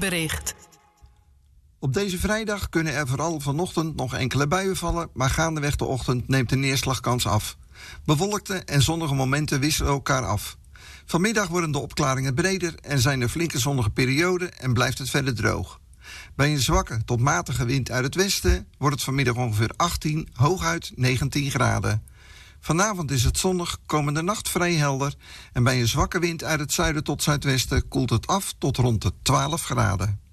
weerbericht. Op deze vrijdag kunnen er vooral vanochtend nog enkele buien vallen, maar gaandeweg de ochtend neemt de neerslagkans af. Bewolkte en zonnige momenten wisselen elkaar af. Vanmiddag worden de opklaringen breder en zijn er flinke zonnige perioden en blijft het verder droog. Bij een zwakke tot matige wind uit het westen wordt het vanmiddag ongeveer 18, hooguit 19 graden. Vanavond is het zonnig, komende nacht vrij helder en bij een zwakke wind uit het zuiden tot zuidwesten koelt het af tot rond de 12 graden.